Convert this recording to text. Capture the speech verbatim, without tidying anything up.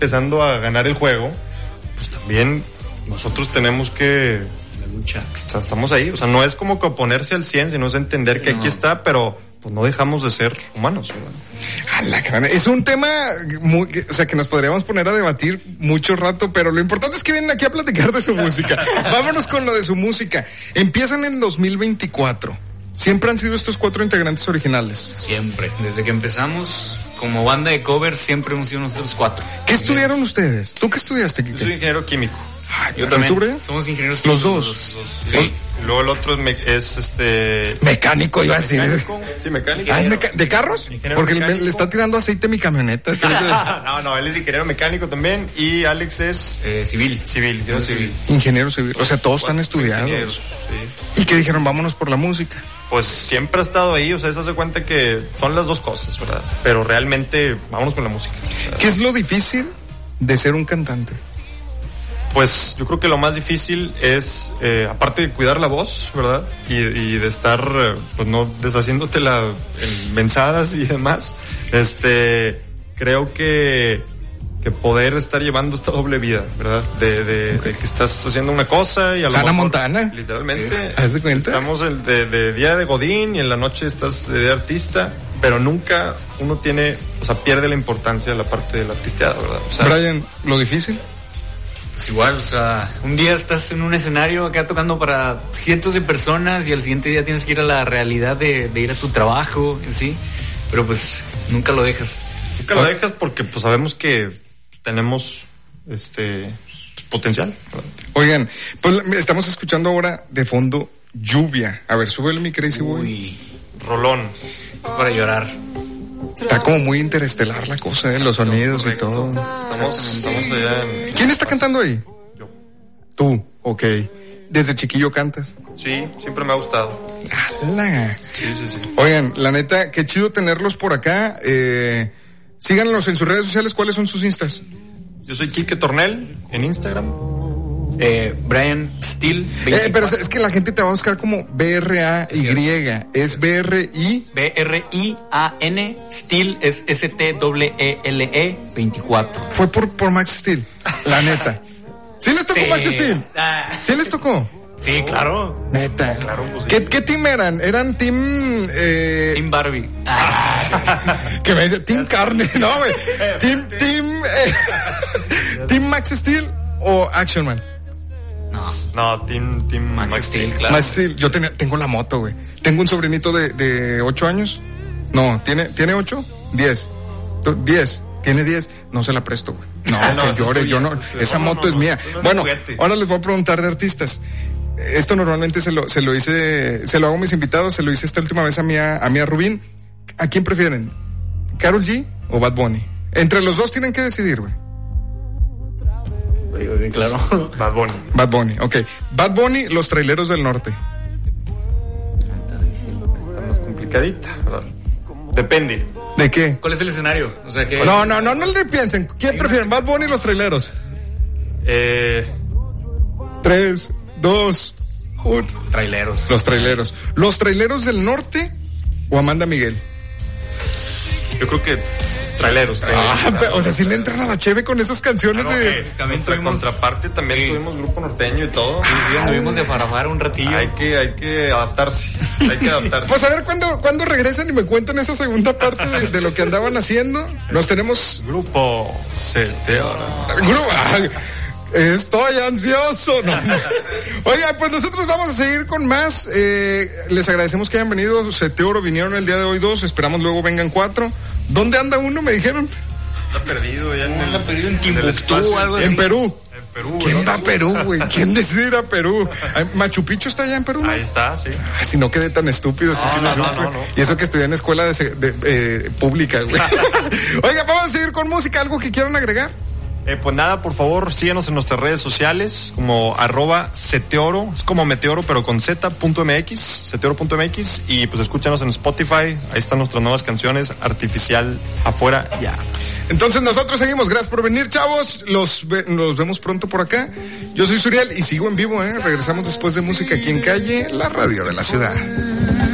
empezando a ganar el juego, pues también nosotros tenemos que... La lucha. Estamos ahí, o sea, no es como que oponerse al cien, sino es entender que no. Aquí está, pero pues no dejamos de ser humanos, ¿verdad? A la cara. Es un tema muy, o sea, que nos podríamos poner a debatir mucho rato, pero lo importante es que vienen aquí a platicar de su música. Vámonos con lo de su música. Empiezan en dos mil veinticuatro. ¿Siempre han sido estos cuatro integrantes originales? Siempre. Desde que empezamos como banda de covers, siempre hemos sido nosotros cuatro. ¿Qué estudiaron ustedes? ¿Tú qué estudiaste, Kike? Yo soy ingeniero químico. Ah, yo también. Somos ingenieros químicos. Los dos. Los dos. Sí. Los, luego el otro es, me, es este... Mecánico, iba a decir. Mecánico. Sí, mecánico. Ah, meca- ¿De carros? Ingeniero Porque mecánico. Le, le está tirando aceite a mi camioneta. no, no, él es ingeniero mecánico también. Y Alex es... Eh, civil. Civil, ingeniero civil. Ingeniero civil. O sea, todos están estudiados. Sí. ¿Y qué dijeron? Vámonos por la música. Pues siempre ha estado ahí, o sea, se hace cuenta que son las dos cosas, ¿verdad? Pero realmente, vámonos con la música. ¿Verdad? ¿Qué es lo difícil de ser un cantante? Pues yo creo que lo más difícil es, eh, aparte de cuidar la voz, ¿verdad? Y, y de estar, eh, pues no deshaciéndotela en mensadas y demás, este, creo que, que poder estar llevando esta doble vida, ¿verdad? De, de, okay. de que estás haciendo una cosa y a lo Hannah mejor, Montana. Literalmente. ¿Haz de cuenta? Estamos el de, de día de godín y en la noche estás de, de artista, pero nunca uno tiene, o sea, pierde la importancia de la parte del artisteado, ¿verdad? O sea, Brian, ¿lo difícil? Pues igual, o sea, un día estás en un escenario acá tocando para cientos de personas y al siguiente día tienes que ir a la realidad de, de ir a tu trabajo, en sí, pero pues nunca lo dejas. Nunca lo dejas porque pues sabemos que tenemos este potencial, ¿verdad? Oigan, pues estamos escuchando ahora de fondo Lluvia. A ver, súbele mi Crazy Boy. Uy, rolón. Es para llorar. Está como muy interestelar la cosa, ¿eh? Los sonidos correcto. Y todo. Estamos, estamos allá en... ¿Quién está cantando ahí? Yo. Tú, ok. ¿Desde chiquillo cantas? Sí, siempre me ha gustado. ¡Hala! Sí, sí, sí. Oigan, la neta, qué chido tenerlos por acá. Eh, síganlos en sus redes sociales. ¿Cuáles son sus instas? Yo soy Kike Tornel en Instagram. Eh, Brian Steel veinticuatro. Eh, pero es que la gente te va a buscar como B R A Y. Es B R I B R I A N. Steel es S T E E L E veinticuatro. Fue por, por Max Steel, la neta. ¿Sí les tocó sí. Max Steel? ¿Sí les tocó? Sí, claro. Neta. Claro, pues sí. ¿Qué, ¿Qué team eran? ¿Eran team... Eh... Team Barbie. que me dice, team carne, no, güey. Team, team... Eh... ¿Team Max Steel o Action Man? No, no, Team, team Max, Max Steel, claro. Max Steel, yo tenía, tengo la moto, güey. Tengo un sobrinito de, de ocho años. No, ¿tiene, ¿tiene ocho? Diez. Diez. ¿Tiene diez? No se la presto, güey. No, no, que llore, yo no. Esa no, moto no, no, es mía. No bueno, juguete. Ahora les voy a preguntar de artistas. Esto normalmente se lo, se lo hice, se lo hago a mis invitados, se lo hice esta última vez a mi, a mi a Rubín. ¿A quién prefieren? ¿Karol G o Bad Bunny? Entre los dos tienen que decidir, güey. Sí, claro. Bad Bunny. Bad Bunny, ok. Bad Bunny, Los Traileros del Norte. Está más complicadita, ¿verdad? Depende. ¿De qué? ¿Cuál es el escenario? O sea, que... No, no, no, no le piensen. ¿Quién prefieren? Bad Bunny, Los Traileros. Eh... Tres, dos, uno. Traileros. Los Traileros. ¿Los Traileros del Norte o Amanda Miguel? Yo creo que Traileros. traileros ah, pero, o sea, si le entran a la cheve con esas canciones claro, de... Eh, también tuvimos... contraparte también sí. Tuvimos grupo norteño y todo. Sí, sí, anduvimos de farafara un ratillo. Hay que, hay que adaptarse. Hay que adaptarse. Pues a ver cuándo, cuándo regresan y me cuentan esa segunda parte de, de lo que andaban haciendo. Nos tenemos... Grupo Seteo. Grupo... Estoy ansioso. No, no. Oiga, pues nosotros vamos a seguir con más. Eh, les agradecemos que hayan venido. Seteoro vinieron el día de hoy dos. Esperamos luego vengan cuatro. ¿Dónde anda uno? Me dijeron. Está perdido ya en el, anda perdido en Timbuktu o algo así. En Perú. En Perú. ¿Quién va a Perú, güey? ¿Quién decide ir a Perú? ¿Machu Picchu está allá en Perú? Ahí está, sí. Ay, si no quedé tan estúpido. No, si no, sí no, no, no, no. Y eso que estudié en escuela de, de, de, pública, güey. Oiga, vamos a seguir con música. ¿Algo que quieran agregar? Eh, pues nada, por favor, síganos en nuestras redes sociales como arroba Seteoro, es como Meteoro pero con z punto mx, seteoro punto mx, y pues escúchanos en Spotify, ahí están nuestras nuevas canciones, Artificial Afuera Ya. Entonces nosotros seguimos, gracias por venir, chavos, los, ve, los vemos pronto por acá. Yo soy Suriel y sigo en vivo, eh, regresamos después de música aquí en Calle, la radio de la ciudad.